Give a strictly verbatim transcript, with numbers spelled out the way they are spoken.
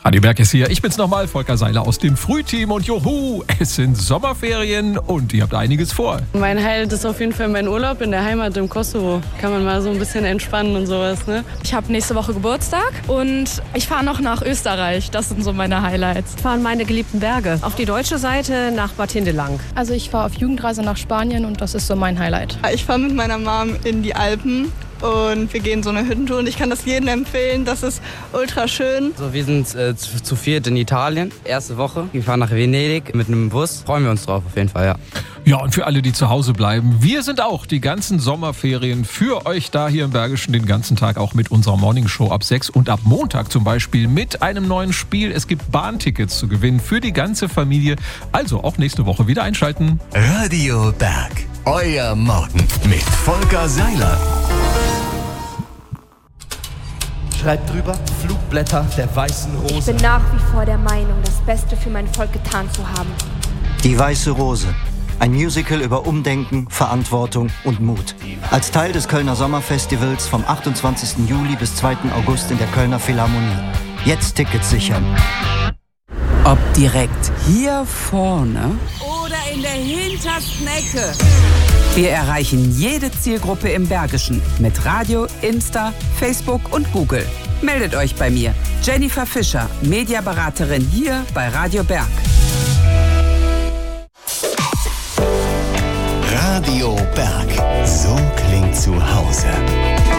Adi Berg ist hier. Ich bin's nochmal, Volker Seiler aus dem Frühteam. Und juhu, es sind Sommerferien und ihr habt einiges vor. Mein Highlight ist auf jeden Fall mein Urlaub in der Heimat im Kosovo. Kann man mal so ein bisschen entspannen und sowas, ne? Ich habe nächste Woche Geburtstag und ich fahre noch nach Österreich. Das sind so meine Highlights. Ich fahre in meine geliebten Berge. Auf die deutsche Seite nach Bad Hindelang. Also ich fahre auf Jugendreise nach Spanien und das ist so mein Highlight. Ich fahre mit meiner Mom in die Alpen. Und wir gehen so eine Hüttentour und ich kann das jedem empfehlen, das ist ultra schön. So, wir sind äh, zu, zu viert in Italien, erste Woche. Wir fahren nach Venedig mit einem Bus, freuen wir uns drauf auf jeden Fall, ja. Ja, und für alle, die zu Hause bleiben, wir sind auch die ganzen Sommerferien für euch da hier im Bergischen den ganzen Tag auch mit unserer Morningshow ab sechs und ab Montag zum Beispiel mit einem neuen Spiel. Es gibt Bahntickets zu gewinnen für die ganze Familie, also auch nächste Woche wieder einschalten. Radio Berg, euer Morgen mit Volker Seiler. Schreibt drüber, Flugblätter der weißen Rose. Ich bin nach wie vor der Meinung, das Beste für mein Volk getan zu haben. Die Weiße Rose. Ein Musical über Umdenken, Verantwortung und Mut. Als Teil des Kölner Sommerfestivals vom achtundzwanzigsten Juli bis zweiten August in der Kölner Philharmonie. Jetzt Tickets sichern. Ob direkt hier vorne oder in der hintersten Ecke. Wir erreichen jede Zielgruppe im Bergischen mit Radio, Insta, Facebook und Google. Meldet euch bei mir, Jennifer Fischer, Mediaberaterin hier bei Radio Berg. Radio Berg, so klingt zu Hause.